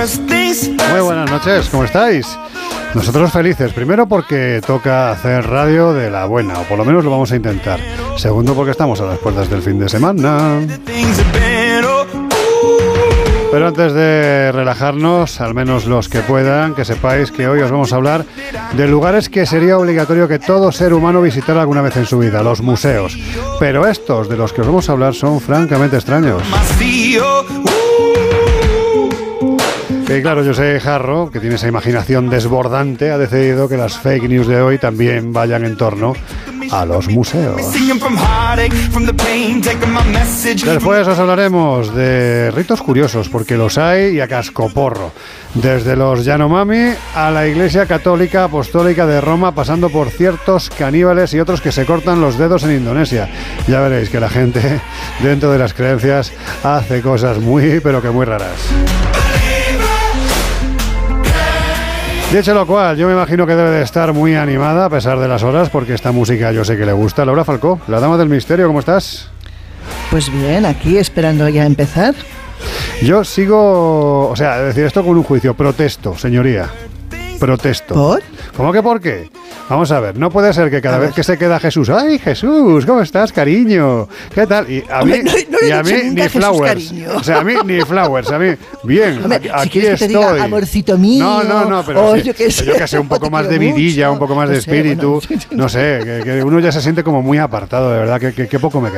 Muy buenas noches, ¿cómo estáis? Nosotros felices, primero porque toca hacer radio de la buena, o por lo menos lo vamos a intentar. Segundo porque estamos a las puertas del fin de semana. Pero antes de relajarnos, al menos los que puedan, que sepáis que hoy os vamos a hablar de lugares que sería obligatorio que todo ser humano visitara alguna vez en su vida, los museos. Pero estos de los que os vamos a hablar son francamente extraños. Y claro, José Jarro, que tiene esa imaginación desbordante, ha decidido que las fake news de hoy también vayan en torno a los museos. Después os hablaremos de ritos curiosos, porque los hay y a cascoporro. Desde los Yanomami a la Iglesia Católica Apostólica de Roma, pasando por ciertos caníbales y otros que se cortan los dedos en Indonesia. Ya veréis que la gente, dentro de las creencias, hace cosas muy, pero que muy raras. Dicho lo cual, yo me imagino que debe de estar muy animada a pesar de las horas, porque esta música yo sé que le gusta. Laura Falcó, la dama del misterio, ¿cómo estás? Pues bien, aquí esperando ya empezar. Yo sigo, o sea, decir esto con un juicio, protesto, señoría. Protesto. ¿Por? ¿Cómo que por qué? Vamos a ver, no puede ser que cada vez que se queda Jesús, ¡ay, Jesús! ¿Cómo estás, cariño? ¿Qué tal? Y a mí, no a mí ni Jesús, flowers. cariño. O sea, a mí ni flowers, a mí, bien, Hombre, aquí si quieres estoy. Que te diga, amorcito mío, No, pero sí, yo que sé, un poco más de vidilla, un poco más de espíritu. No sé, que uno ya se siente como muy apartado, de verdad, que poco me queda.